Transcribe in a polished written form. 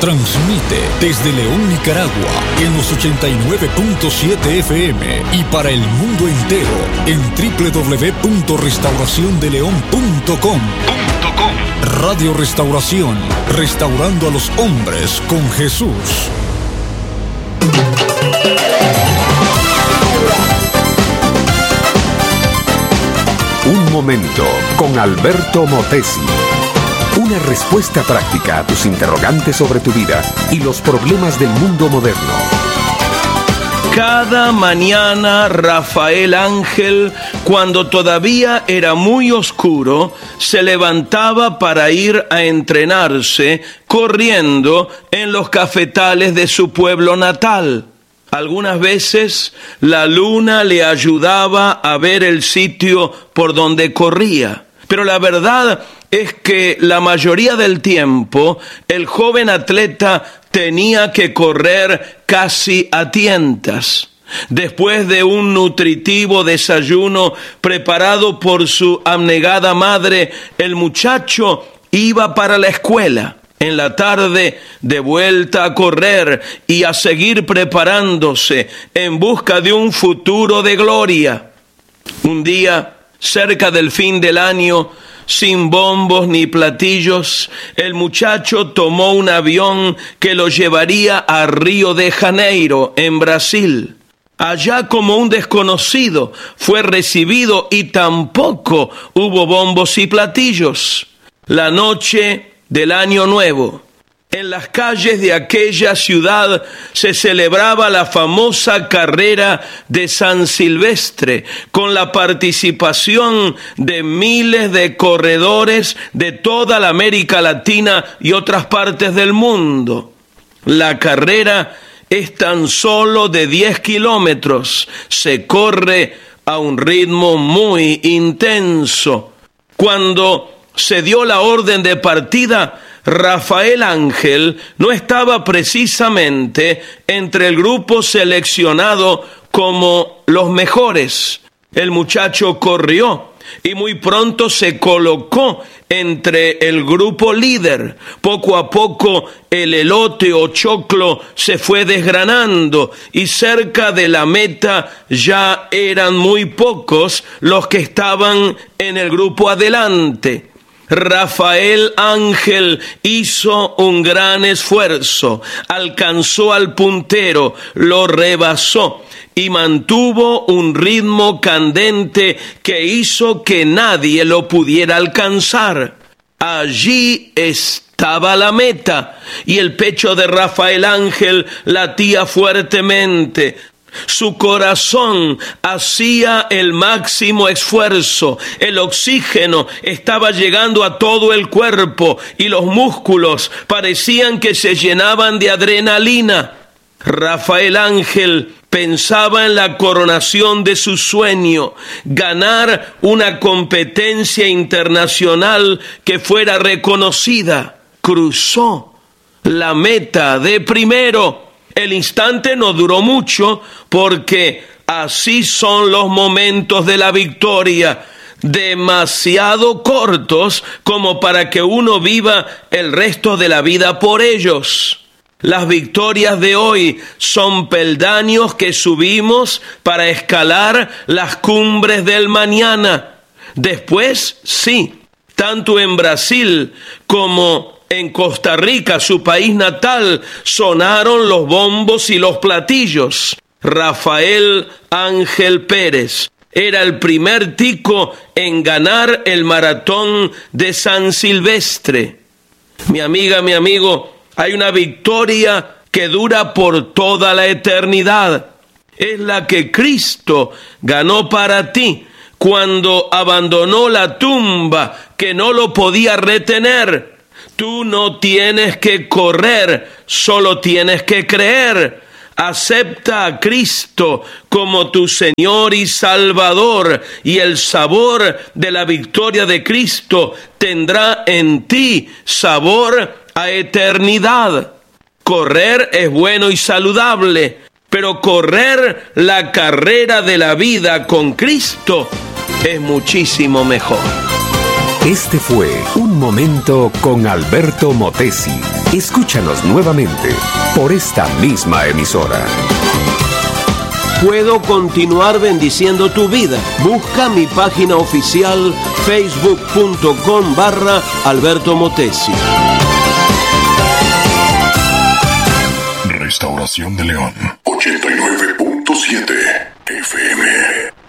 Transmite desde León, Nicaragua, en los 89.7 FM y para el mundo entero en www.restauraciondeleon.com. Radio Restauración, restaurando a los hombres con Jesús. Un momento con Alberto Motesi. Una respuesta práctica a tus interrogantes sobre tu vida y los problemas del mundo moderno. Cada mañana Rafael Ángel, cuando todavía era muy oscuro, se levantaba para ir a entrenarse corriendo en los cafetales de su pueblo natal. Algunas veces la luna le ayudaba a ver el sitio por donde corría, pero la verdad es que la mayoría del tiempo el joven atleta tenía que correr casi a tientas. Después de un nutritivo desayuno preparado por su abnegada madre, el muchacho iba para la escuela. En la tarde, de vuelta a correr y a seguir preparándose en busca de un futuro de gloria. Un día, cerca del fin del año, sin bombos ni platillos, el muchacho tomó un avión que lo llevaría a Río de Janeiro, en Brasil. Allá, como un desconocido, fue recibido y tampoco hubo bombos y platillos. La noche del Año Nuevo, en las calles de aquella ciudad se celebraba la famosa carrera de San Silvestre, con la participación de miles de corredores de toda la América Latina y otras partes del mundo. La carrera es tan solo de 10 kilómetros, se corre a un ritmo muy intenso. Cuando se dio la orden de partida, Rafael Ángel no estaba precisamente entre el grupo seleccionado como los mejores. El muchacho corrió y muy pronto se colocó entre el grupo líder. Poco a poco el elote o choclo se fue desgranando y cerca de la meta ya eran muy pocos los que estaban en el grupo adelante. Rafael Ángel hizo un gran esfuerzo, alcanzó al puntero, lo rebasó y mantuvo un ritmo candente que hizo que nadie lo pudiera alcanzar. Allí estaba la meta y el pecho de Rafael Ángel latía fuertemente. Su corazón hacía el máximo esfuerzo, el oxígeno estaba llegando a todo el cuerpo y los músculos parecían que se llenaban de adrenalina. Rafael Ángel pensaba en la coronación de su sueño, ganar una competencia internacional que fuera reconocida. Cruzó la meta de primero. El instante no duró mucho porque así son los momentos de la victoria, demasiado cortos como para que uno viva el resto de la vida por ellos. Las victorias de hoy son peldaños que subimos para escalar las cumbres del mañana. Después, sí, tanto en Brasil como en Costa Rica, su país natal, sonaron los bombos y los platillos. Rafael Ángel Pérez era el primer tico en ganar el maratón de San Silvestre. Mi amiga, mi amigo, hay una victoria que dura por toda la eternidad. Es la que Cristo ganó para ti cuando abandonó la tumba que no lo podía retener. Tú no tienes que correr, solo tienes que creer. Acepta a Cristo como tu Señor y Salvador, y el sabor de la victoria de Cristo tendrá en ti sabor a eternidad. Correr es bueno y saludable, pero correr la carrera de la vida con Cristo es muchísimo mejor. Este fue Un Momento con Alberto Motesi. Escúchanos nuevamente por esta misma emisora. Puedo continuar bendiciendo tu vida. Busca mi página oficial facebook.com/Alberto Motesi. Restauración de León, 89.7 FM.